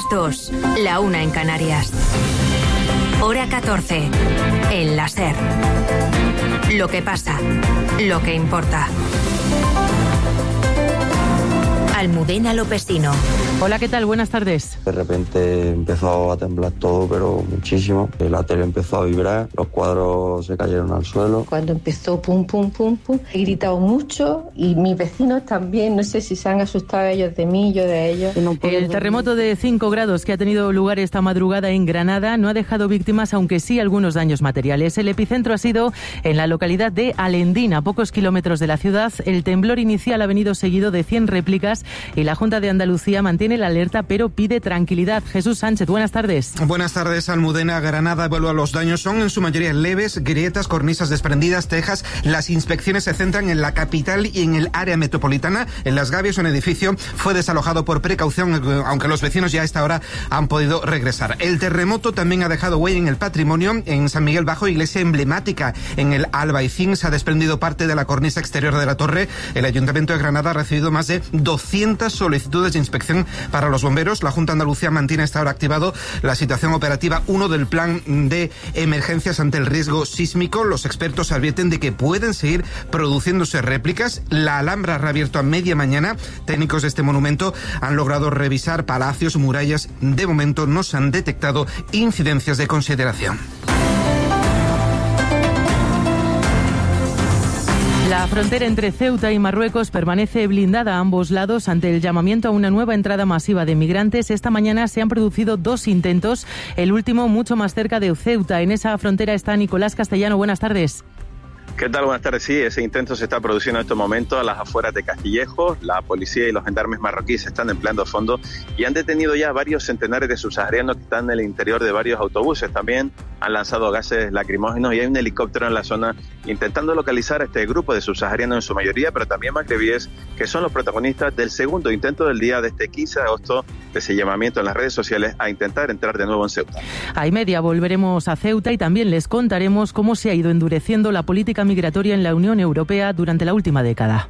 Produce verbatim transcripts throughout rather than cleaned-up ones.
las dos, la una en Canarias. Hora catorce, en la SER. Lo que pasa, lo que importa. Almudena Lopesino. Hola, ¿qué tal? Buenas tardes. De repente empezó a temblar todo, pero muchísimo. La tele empezó a vibrar, los cuadros se cayeron al suelo. Cuando empezó pum, pum, pum, pum, he gritado mucho y mis vecinos también. No sé si se han asustado ellos de mí, yo de ellos. No El terremoto de cinco grados que ha tenido lugar esta madrugada en Granada no ha dejado víctimas, aunque sí algunos daños materiales. El epicentro ha sido en la localidad de Alendín, a pocos kilómetros de la ciudad. El temblor inicial ha venido seguido de cien réplicas y la Junta de Andalucía mantiene la alerta, pero pide tranquilidad. Jesús Sánchez, buenas tardes. Buenas tardes, Almudena. Granada evalúa los daños. Son en su mayoría leves, grietas, cornisas desprendidas, tejas. Las inspecciones se centran en la capital y en el área metropolitana. En Las Gavias, un edificio fue desalojado por precaución, aunque los vecinos ya a esta hora han podido regresar. El terremoto también ha dejado huella en el patrimonio. En San Miguel Bajo, iglesia emblemática en el Albaicín, se ha desprendido parte de la cornisa exterior de la torre. El Ayuntamiento de Granada ha recibido más de doscientas solicitudes de inspección para los bomberos. La Junta de Andalucía mantiene hasta ahora activado la situación operativa uno del plan de emergencias ante el riesgo sísmico. Los expertos advierten de que pueden seguir produciéndose réplicas. La Alhambra ha reabierto a media mañana. Técnicos de este monumento han logrado revisar palacios, murallas. De momento no se han detectado incidencias de consideración. La frontera entre Ceuta y Marruecos permanece blindada a ambos lados ante el llamamiento a una nueva entrada masiva de migrantes. Esta mañana se han producido dos intentos, el último mucho más cerca de Ceuta. En esa frontera está Nicolás Castellano. Buenas tardes. ¿Qué tal? Buenas tardes. Sí, ese intento se está produciendo en estos momentos a las afueras de Castillejo. La policía y los gendarmes marroquíes están empleando a fondo y han detenido ya varios centenares de subsaharianos que están en el interior de varios autobuses. También han lanzado gases lacrimógenos y hay un helicóptero en la zona intentando localizar a este grupo de subsaharianos en su mayoría, pero también magrebíes, que son los protagonistas del segundo intento del día de este quince de agosto, de ese llamamiento en las redes sociales a intentar entrar de nuevo en Ceuta. A y media volveremos a Ceuta y también les contaremos cómo se ha ido endureciendo la política migratoria en la Unión Europea durante la última década.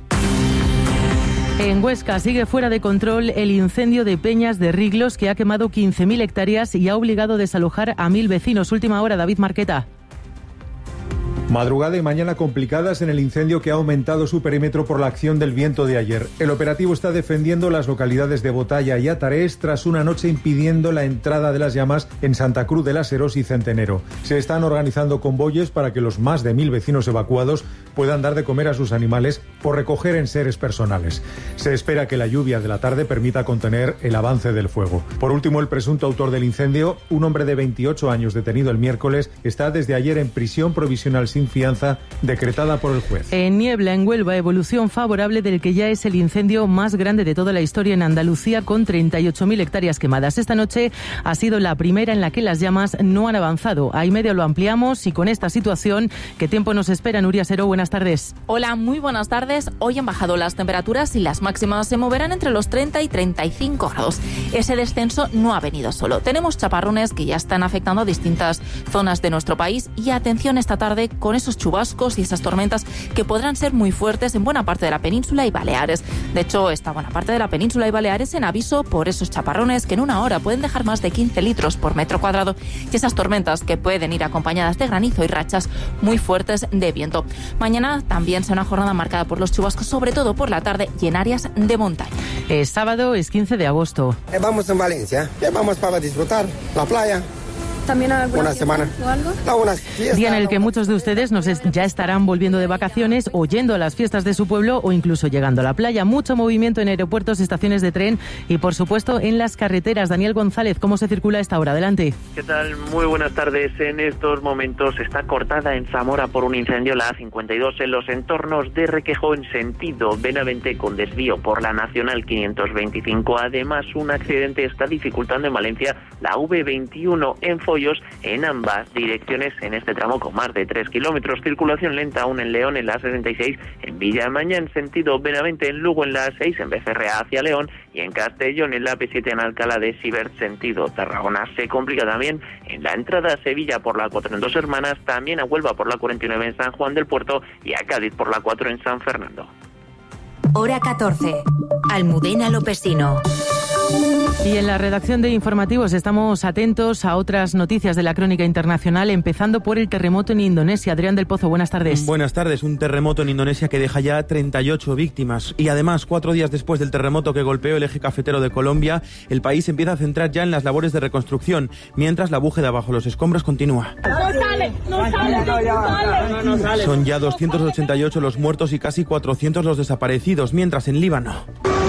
En Huesca sigue fuera de control el incendio de Peñas de Riglos, que ha quemado quince mil hectáreas y ha obligado a desalojar a mil vecinos. Última hora, David Marqueta. Madrugada y mañana complicadas en el incendio que ha aumentado su perímetro por la acción del viento de ayer. El operativo está defendiendo las localidades de Botalla y Atarés tras una noche impidiendo la entrada de las llamas en Santa Cruz de las Heros y Centenero. Se están organizando convoyes para que los más de mil vecinos evacuados puedan dar de comer a sus animales o recoger enseres personales. Se espera que la lluvia de la tarde permita contener el avance del fuego. Por último, el presunto autor del incendio, un hombre de veintiocho años detenido el miércoles, está desde ayer en prisión provisional sin fianza decretada por el juez. En Niebla, en Huelva, evolución favorable del que ya es el incendio más grande de toda la historia en Andalucía, con treinta y ocho mil hectáreas quemadas. Esta noche ha sido la primera en la que las llamas no han avanzado. A y media lo ampliamos y con esta situación, ¿qué tiempo nos espera? Nuria Seró, buenas tardes. Hola, muy buenas tardes. Hoy han bajado las temperaturas y las máximas se moverán entre los treinta y treinta y cinco grados. Ese descenso no ha venido solo. Tenemos chaparrones que ya están afectando a distintas zonas de nuestro país y atención esta tarde con esos chubascos y esas tormentas que podrán ser muy fuertes en buena parte de la península y Baleares. De hecho, esta buena parte de la península y Baleares en aviso por esos chaparrones que en una hora pueden dejar más de quince litros por metro cuadrado y esas tormentas que pueden ir acompañadas de granizo y rachas muy fuertes de viento. Mañana también será una jornada marcada por los chubascos, sobre todo por la tarde y en áreas de montaña. Es sábado, es quince de agosto. Eh, vamos en Valencia, eh, vamos para disfrutar la playa. ¿También alguna una semana o algo? No, unas fiestas, Día en el que muchos de ustedes nos es, ya estarán volviendo de vacaciones o yendo a las fiestas de su pueblo o incluso llegando a la playa. Mucho movimiento en aeropuertos, estaciones de tren y, por supuesto, en las carreteras. Daniel González, ¿cómo se circula a esta hora? Adelante. ¿Qué tal? Muy buenas tardes. En estos momentos está cortada en Zamora por un incendio la A cincuenta y dos en los entornos de Requejo en sentido Benavente, con desvío por la Nacional quinientos veinticinco. Además, un accidente está dificultando en Valencia la A V veintiuno en Follos en ambas direcciones en este tramo con más de tres kilómetros. Circulación lenta aún en León en la A sesenta y seis, en Villamaña en sentido Benavente, en Lugo en la A seis, en Becerrea hacia León y en Castellón en la A P siete en Alcalá de Sibert sentido Tarragona. Se complica también en la entrada a Sevilla por la cuatro en Dos Hermanas, también a Huelva por la cuarenta y nueve en San Juan del Puerto y a Cádiz por la cuatro en San Fernando. Hora catorce. Almudena Lopesino. Y en la redacción de informativos estamos atentos a otras noticias de la crónica internacional, empezando por el terremoto en Indonesia. Adrián del Pozo, buenas tardes. Buenas tardes. Un terremoto en Indonesia que deja ya treinta y ocho víctimas. Y además, cuatro días después del terremoto que golpeó el eje cafetero de Colombia, el país empieza a centrar ya en las labores de reconstrucción, mientras la búsqueda bajo los escombros continúa. No sale, no sale, no sale. Son ya doscientos ochenta y ocho los muertos y casi cuatrocientos los desaparecidos, mientras en Líbano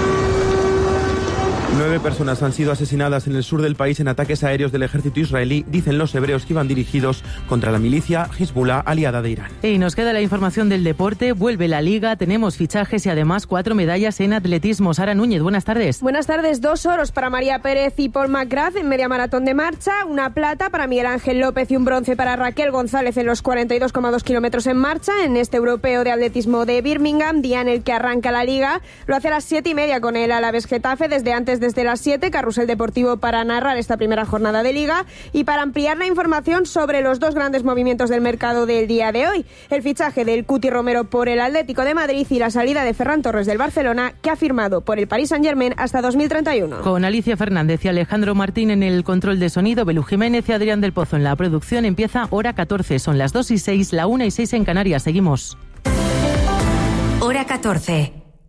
nueve personas han sido asesinadas en el sur del país en ataques aéreos del ejército israelí, dicen los hebreos que iban dirigidos contra la milicia Hezbollah, aliada de Irán. Y nos queda la información del deporte, vuelve la Liga, tenemos fichajes y además cuatro medallas en atletismo. Sara Núñez, buenas tardes. Buenas tardes, dos oros para María Pérez y Paul McGrath en media maratón de marcha, una plata para Miguel Ángel López y un bronce para Raquel González en los cuarenta y dos coma dos kilómetros en marcha en este europeo de atletismo de Birmingham, día en el que arranca la Liga. Lo hace a las siete y media con el Alavés Getafe, desde antes desde las siete, carrusel deportivo para narrar esta primera jornada de Liga y para ampliar la información sobre los dos grandes movimientos del mercado del día de hoy, el fichaje del Cuti Romero por el Atlético de Madrid y la salida de Ferran Torres del Barcelona, que ha firmado por el Paris Saint-Germain hasta dos mil treinta y uno. Con Alicia Fernández y Alejandro Martín en el control de sonido, Belú Jiménez y Adrián del Pozo en la producción, empieza Hora catorce, son las dos y seis, la una y seis en Canarias, seguimos. Hora catorce.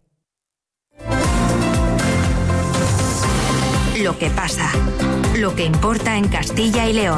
Lo que pasa, lo que importa en Castilla y León.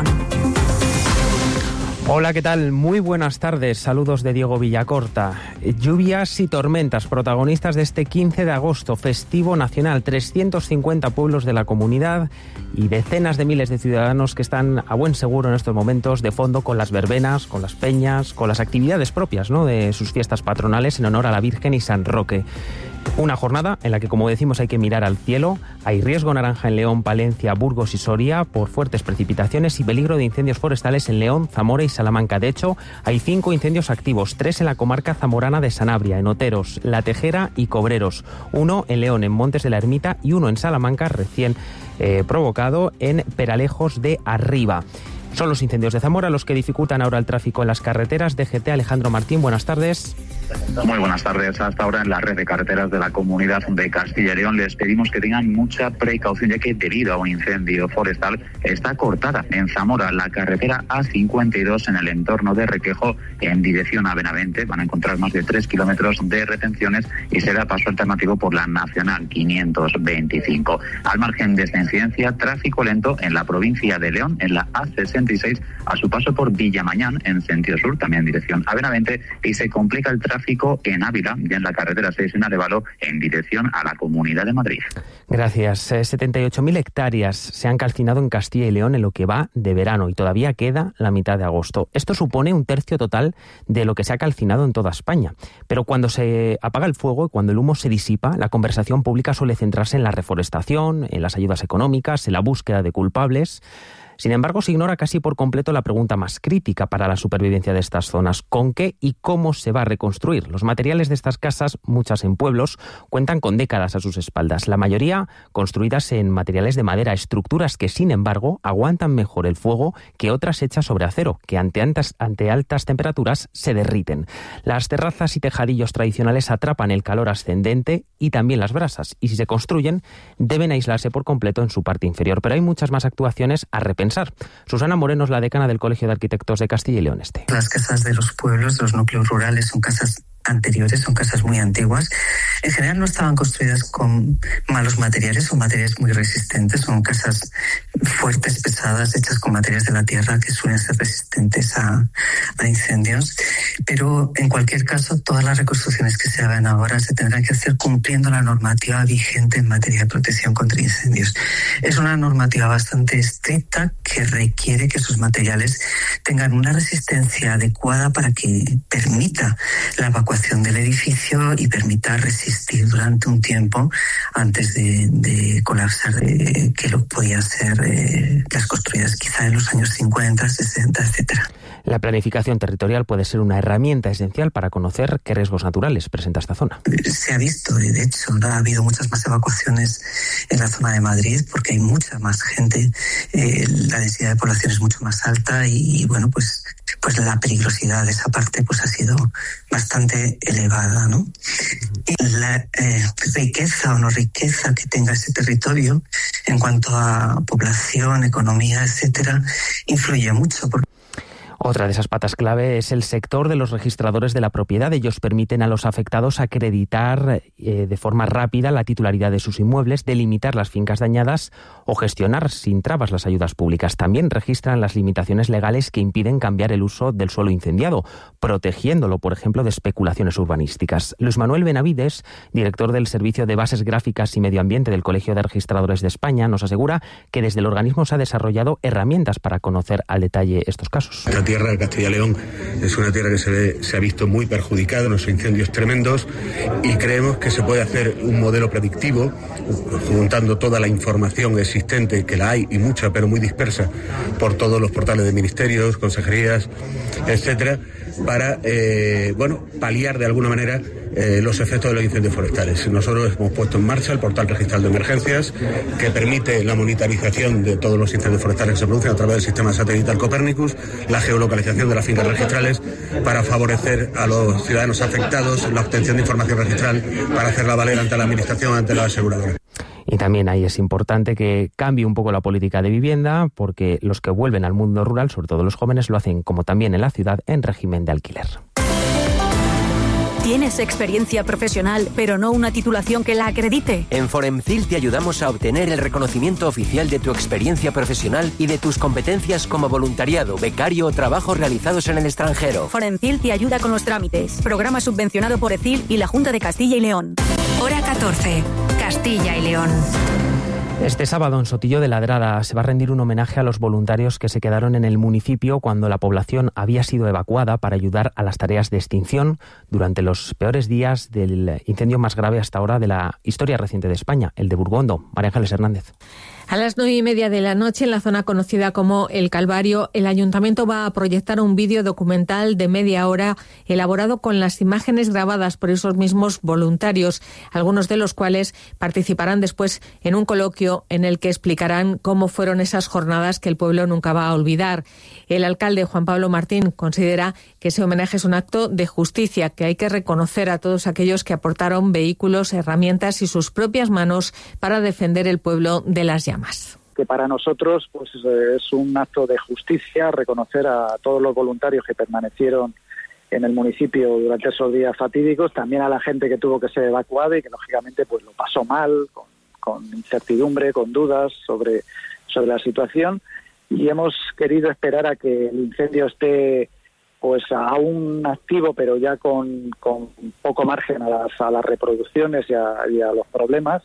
Hola, ¿qué tal? Muy buenas tardes. Saludos de Diego Villacorta. Lluvias y tormentas, protagonistas de este quince de agosto, festivo nacional. trescientos cincuenta pueblos de la comunidad y decenas de miles de ciudadanos que están a buen seguro en estos momentos de fondo con las verbenas, con las peñas, con las actividades propias, ¿no?, de sus fiestas patronales en honor a la Virgen y San Roque. Una jornada en la que, como decimos, hay que mirar al cielo. Hay riesgo naranja en León, Palencia, Burgos y Soria por fuertes precipitaciones y peligro de incendios forestales en León, Zamora y Salamanca. De hecho, hay cinco incendios activos, tres en la comarca zamorana de Sanabria, en Oteros, La Tejera y Cobreros. Uno en León, en Montes de la Ermita, y uno en Salamanca, recién eh, provocado en Peralejos de Arriba. Son los incendios de Zamora los que dificultan ahora el tráfico en las carreteras. D G T, Alejandro Martín, buenas tardes. Muy buenas tardes. Hasta ahora en la red de carreteras de la Comunidad de Castilla y León les pedimos que tengan mucha precaución, ya que debido a un incendio forestal está cortada en Zamora la carretera A cincuenta y dos en el entorno de Requejo en dirección a Benavente. Van a encontrar más de tres kilómetros de retenciones y se da paso alternativo por la Nacional quinientos veinticinco. Al margen de esta incidencia, tráfico lento en la provincia de León, en la A sesenta y seis, a su paso por Villamañán en sentido sur, también en dirección a Benavente, y se complica el tráfico en Ávila, ya en la carretera seis en Arévalo, en dirección a la Comunidad de Madrid. Gracias. setenta y ocho mil hectáreas se han calcinado en Castilla y León en lo que va de verano y todavía queda la mitad de agosto. Esto supone un tercio total de lo que se ha calcinado en toda España. Pero cuando se apaga el fuego y cuando el humo se disipa, la conversación pública suele centrarse en la reforestación, en las ayudas económicas, en la búsqueda de culpables. Sin embargo, se ignora casi por completo la pregunta más crítica para la supervivencia de estas zonas: ¿con qué y cómo se va a reconstruir? Los materiales de estas casas, muchas en pueblos, cuentan con décadas a sus espaldas, la mayoría construidas en materiales de madera, estructuras que, sin embargo, aguantan mejor el fuego que otras hechas sobre acero, que ante altas, ante altas temperaturas se derriten. Las terrazas y tejadillos tradicionales atrapan el calor ascendente y también las brasas, y si se construyen, deben aislarse por completo en su parte inferior. Pero hay muchas más actuaciones a repensar. Susana Moreno es la decana del Colegio de Arquitectos de Castilla y León Este. Las casas de los pueblos, de los núcleos rurales, son casas anteriores, son casas muy antiguas. En general no estaban construidas con malos materiales, son materiales muy resistentes, son casas fuertes, pesadas, hechas con materiales de la tierra que suelen ser resistentes a, a incendios. Pero en cualquier caso, todas las reconstrucciones que se hagan ahora se tendrán que hacer cumpliendo la normativa vigente en materia de protección contra incendios. Es una normativa bastante estricta que requiere que sus materiales tengan una resistencia adecuada para que permita la evacuación del edificio y permita resistir durante un tiempo antes de, de colapsar, eh, que lo podían ser eh, las construidas quizá en los años cincuenta, sesenta, etcétera. La planificación territorial puede ser una herramienta esencial para conocer qué riesgos naturales presenta esta zona. Se ha visto, de hecho, ¿no? Ha habido muchas más evacuaciones en la zona de Madrid porque hay mucha más gente, eh, la densidad de población es mucho más alta y, y bueno, pues, pues la peligrosidad de esa parte pues ha sido bastante elevada, ¿no? Y la eh, riqueza o no riqueza que tenga ese territorio en cuanto a población, economía, etcétera, influye mucho. Porque Otra de esas patas clave es el sector de los registradores de la propiedad. Ellos permiten a los afectados acreditar eh, de forma rápida la titularidad de sus inmuebles, delimitar las fincas dañadas o gestionar sin trabas las ayudas públicas. También registran las limitaciones legales que impiden cambiar el uso del suelo incendiado, protegiéndolo, por ejemplo, de especulaciones urbanísticas. Luis Manuel Benavides, director del Servicio de Bases Gráficas y Medio Ambiente del Colegio de Registradores de España, nos asegura que desde el organismo se ha desarrollado herramientas para conocer al detalle estos casos. La tierra de Castilla y León es una tierra que se, ve, se ha visto muy perjudicada en los incendios tremendos y creemos que se puede hacer un modelo predictivo juntando toda la información existente, que la hay y mucha, pero muy dispersa por todos los portales de ministerios, consejerías, etcétera, para eh, bueno, paliar de alguna manera eh, los efectos de los incendios forestales. Nosotros hemos puesto en marcha el portal registral de emergencias, que permite la monitorización de todos los incendios forestales que se producen a través del sistema satelital Copernicus, la geolocalización de las fincas registrales, para favorecer a los ciudadanos afectados la obtención de información registral para hacerla valer ante la administración, ante la aseguradora. Y también ahí es importante que cambie un poco la política de vivienda, porque los que vuelven al mundo rural, sobre todo los jóvenes, lo hacen, como también en la ciudad, en régimen de alquiler. ¿Tienes experiencia profesional, pero no una titulación que la acredite? En Foremcil te ayudamos a obtener el reconocimiento oficial de tu experiencia profesional y de tus competencias como voluntariado, becario o trabajos realizados en el extranjero. Foremcil te ayuda con los trámites. Programa subvencionado por ECIL y la Junta de Castilla y León. Hora catorce. Castilla y León. Este sábado en Sotillo de Ladrada se va a rendir un homenaje a los voluntarios que se quedaron en el municipio cuando la población había sido evacuada para ayudar a las tareas de extinción durante los peores días del incendio más grave hasta ahora de la historia reciente de España, el de Burgondo. María Ángeles Hernández. A las nueve y media de la noche, en la zona conocida como El Calvario, el Ayuntamiento va a proyectar un vídeo documental de media hora elaborado con las imágenes grabadas por esos mismos voluntarios, algunos de los cuales participarán después en un coloquio en el que explicarán cómo fueron esas jornadas que el pueblo nunca va a olvidar. El alcalde Juan Pablo Martín considera que ese homenaje es un acto de justicia, que hay que reconocer a todos aquellos que aportaron vehículos, herramientas y sus propias manos para defender el pueblo de las llamas. Que para nosotros pues es un acto de justicia reconocer a todos los voluntarios que permanecieron en el municipio durante esos días fatídicos, también a la gente que tuvo que ser evacuada y que lógicamente pues lo pasó mal, con, con incertidumbre, con dudas sobre, sobre la situación, y hemos querido esperar a que el incendio esté pues aún activo, pero ya con, con poco margen a las, a las reproducciones y a, y a los problemas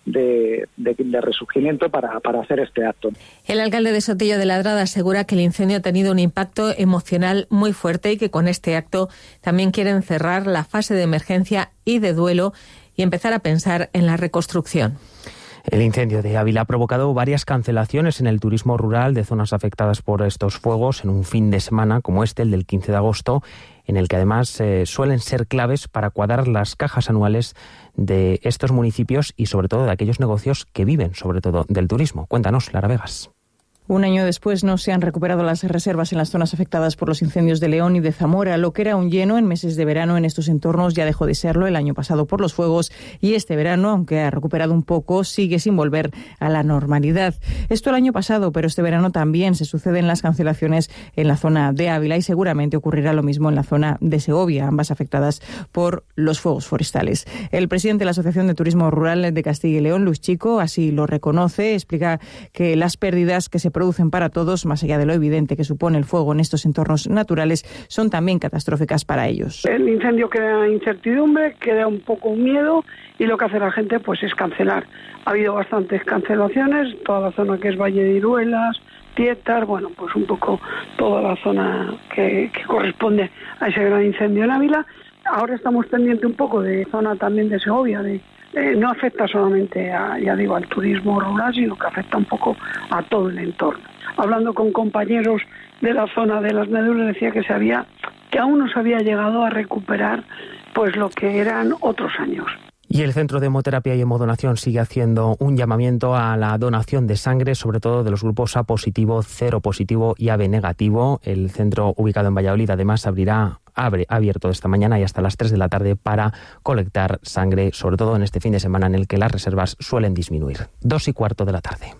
De, de, de resurgimiento para, para hacer este acto. El alcalde de Sotillo de Ladrada asegura que el incendio ha tenido un impacto emocional muy fuerte y que con este acto también quieren cerrar la fase de emergencia y de duelo y empezar a pensar en la reconstrucción. El incendio de Ávila ha provocado varias cancelaciones en el turismo rural de zonas afectadas por estos fuegos en un fin de semana como este, el del quince de agosto, en el que además eh, suelen ser claves para cuadrar las cajas anuales de estos municipios y sobre todo de aquellos negocios que viven sobre todo del turismo. Cuéntanos, Lara Vegas. Un año después no se han recuperado las reservas en las zonas afectadas por los incendios de León y de Zamora. Lo que era un lleno en meses de verano en estos entornos ya dejó de serlo el año pasado por los fuegos y este verano, aunque ha recuperado un poco, sigue sin volver a la normalidad. Esto el año pasado, pero este verano también se suceden las cancelaciones en la zona de Ávila y seguramente ocurrirá lo mismo en la zona de Segovia, ambas afectadas por los fuegos forestales. El presidente de la Asociación de Turismo Rural de Castilla y León, Luis Chico, así lo reconoce, explica que las pérdidas que se producen para todos, más allá de lo evidente que supone el fuego en estos entornos naturales, son también catastróficas para ellos. El incendio crea incertidumbre, crea un poco un miedo y lo que hace la gente pues es cancelar. Ha habido bastantes cancelaciones, toda la zona que es Valle de Iruelas, Tietar, bueno, pues un poco toda la zona que, que corresponde a ese gran incendio en Ávila. Ahora estamos pendientes un poco de zona también de Segovia, de Eh, no afecta solamente a, ya digo, al turismo rural, sino que afecta un poco a todo el entorno. Hablando con compañeros de la zona de las Medulas, decía que se había, que aún no se había llegado a recuperar pues lo que eran otros años. Y el Centro de Hemoterapia y Hemodonación sigue haciendo un llamamiento a la donación de sangre, sobre todo de los grupos A positivo, cero positivo y A B negativo. El centro ubicado en Valladolid además abrirá abre, ha abierto esta mañana y hasta las tres de la tarde para colectar sangre, sobre todo en este fin de semana en el que las reservas suelen disminuir. Dos y cuarto de la tarde.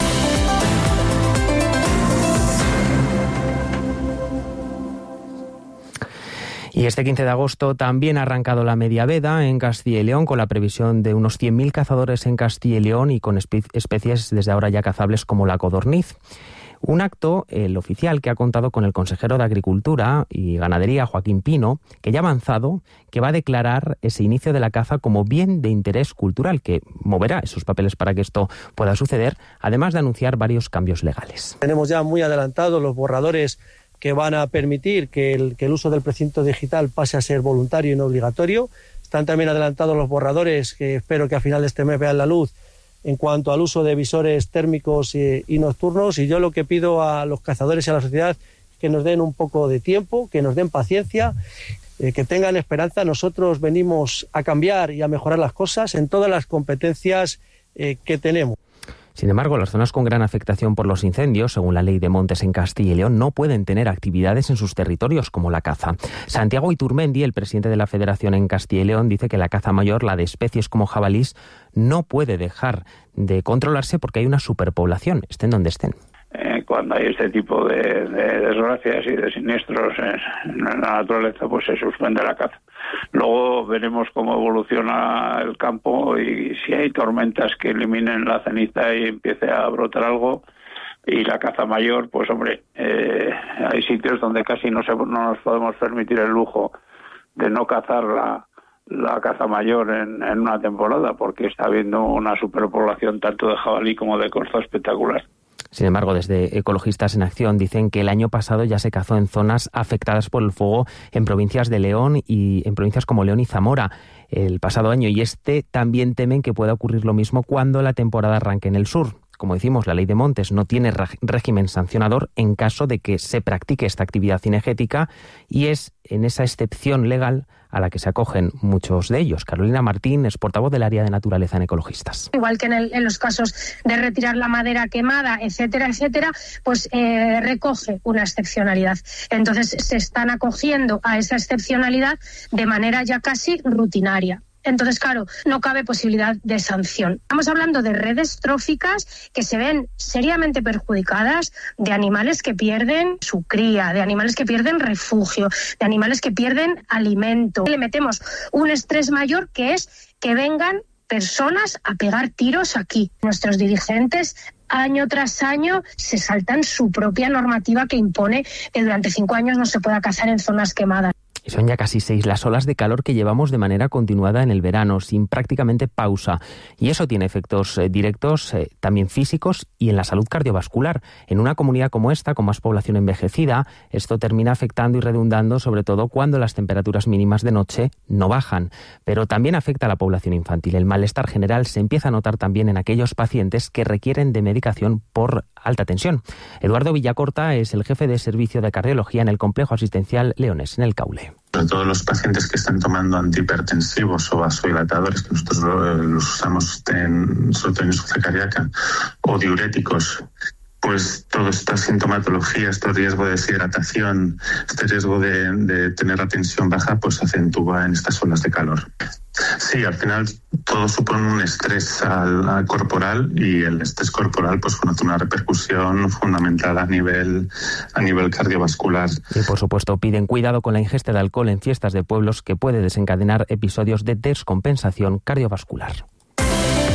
Y este quince de agosto también ha arrancado la media veda en Castilla y León, con la previsión de unos cien mil cazadores en Castilla y León y con espe- especies desde ahora ya cazables como la codorniz. Un acto, el oficial, que ha contado con el consejero de Agricultura y Ganadería, Joaquín Pino, que ya ha avanzado que va a declarar ese inicio de la caza como bien de interés cultural, que moverá esos papeles para que esto pueda suceder, además de anunciar varios cambios legales. Tenemos ya muy adelantados los borradores que van a permitir que el, que el uso del precinto digital pase a ser voluntario y no obligatorio. Están también adelantados los borradores que espero que a final de este mes vean la luz en cuanto al uso de visores térmicos y, y nocturnos. Y yo lo que pido a los cazadores y a la sociedad es que nos den un poco de tiempo, que nos den paciencia, eh, que tengan esperanza. Nosotros venimos a cambiar y a mejorar las cosas en todas las competencias eh, que tenemos. Sin embargo, las zonas con gran afectación por los incendios, según la Ley de Montes en Castilla y León, no pueden tener actividades en sus territorios, como la caza. Santiago Iturmendi, el presidente de la Federación en Castilla y León, dice que la caza mayor, la de especies como jabalís, no puede dejar de controlarse porque hay una superpoblación, estén donde estén. Eh, cuando hay este tipo de, de desgracias y de siniestros en, en la naturaleza, pues se suspende la caza. Luego veremos cómo evoluciona el campo y si hay tormentas que eliminen la ceniza y empiece a brotar algo. Y la caza mayor, pues hombre, eh, hay sitios donde casi no, se, no nos podemos permitir el lujo de no cazar la, la caza mayor en, en una temporada, porque está habiendo una superpoblación tanto de jabalí como de corzo espectacular. Sin embargo, desde Ecologistas en Acción dicen que el año pasado ya se cazó en zonas afectadas por el fuego en provincias de León y en provincias como León y Zamora el pasado año, y este también temen que pueda ocurrir lo mismo cuando la temporada arranque en el sur. Como decimos, la Ley de Montes no tiene régimen sancionador en caso de que se practique esta actividad cinegética, y es en esa excepción legal a la que se acogen muchos de ellos. Carolina Martín es portavoz del área de naturaleza en Ecologistas. Igual que en, el, en los casos de retirar la madera quemada, etcétera, etcétera, pues eh, recoge una excepcionalidad. Entonces se están acogiendo a esa excepcionalidad de manera ya casi rutinaria. Entonces, claro, no cabe posibilidad de sanción. Estamos hablando de redes tróficas que se ven seriamente perjudicadas, de animales que pierden su cría, de animales que pierden refugio, de animales que pierden alimento. Le metemos un estrés mayor, que es que vengan personas a pegar tiros aquí. Nuestros dirigentes año tras año se saltan su propia normativa que impone que durante cinco años no se pueda cazar en zonas quemadas. Y son ya casi seis las olas de calor que llevamos de manera continuada en el verano, sin prácticamente pausa. Y eso tiene efectos eh, directos, eh, también físicos, y en la salud cardiovascular. En una comunidad como esta, con más población envejecida, esto termina afectando y redundando, sobre todo cuando las temperaturas mínimas de noche no bajan. Pero también afecta a la población infantil. El malestar general se empieza a notar también en aquellos pacientes que requieren de medicación por alta tensión. Eduardo Villacorta es el jefe de servicio de cardiología en el complejo asistencial Leones, en el Caule. Sobre todo los pacientes que están tomando antihipertensivos o vasodilatadores, que nosotros los usamos en, sobre todo en insuficiencia cardíaca, o diuréticos, pues toda esta sintomatología, este riesgo de deshidratación, este riesgo de, de tener la tensión baja, pues se acentúa en estas olas de calor. Sí, al final todo supone un estrés al, al corporal, y el estrés corporal pues bueno, tiene una repercusión fundamental a nivel, a nivel cardiovascular. Y por supuesto piden cuidado con la ingesta de alcohol en fiestas de pueblos, que puede desencadenar episodios de descompensación cardiovascular.